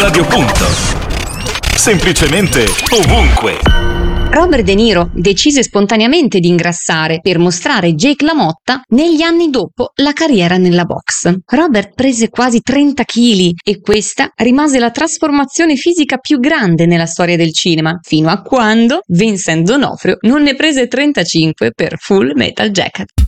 Radio. Semplicemente ovunque. Robert De Niro decise spontaneamente di ingrassare per mostrare Jake LaMotta negli anni dopo la carriera nella box. Robert prese quasi 30 kg e questa rimase la trasformazione fisica più grande nella storia del cinema, fino a quando Vincent D'Onofrio non ne prese 35 per Full Metal Jacket.